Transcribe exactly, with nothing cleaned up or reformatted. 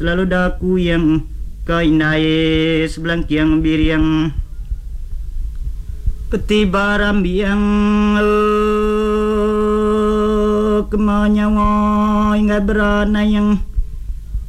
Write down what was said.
Lalu daku yang kainai sebelang kiang biriang peti baram biang kemanyawa hingga berana yang